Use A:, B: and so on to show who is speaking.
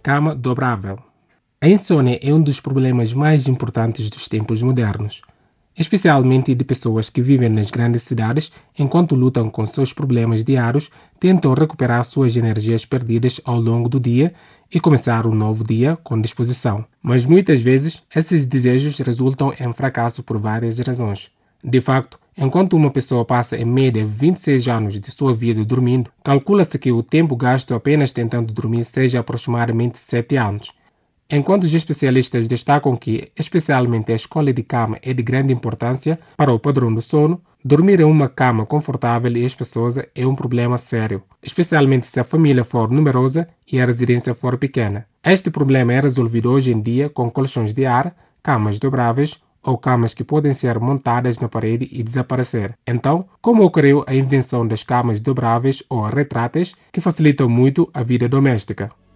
A: cama dobrável. A insônia é um dos problemas mais importantes dos tempos modernos, especialmente de pessoas que vivem nas grandes cidades enquanto lutam com seus problemas diários, tentam recuperar suas energias perdidas ao longo do dia e começar um novo dia com disposição. Mas muitas vezes esses desejos resultam em fracasso por várias razões. De facto, enquanto uma pessoa passa em média 26 anos de sua vida dormindo, calcula-se que o tempo gasto apenas tentando dormir seja aproximadamente 7 anos. Enquanto os especialistas destacam que, especialmente, a escolha de cama é de grande importância para o padrão do sono, dormir em uma cama confortável e espaçosa é um problema sério, especialmente se a família for numerosa e a residência for pequena. Este problema é resolvido hoje em dia com colchões de ar, camas dobráveis ou camas que podem ser montadas na parede e desaparecer. Então, como ocorreu a invenção das camas dobráveis ou retráteis, que facilitam muito a vida doméstica?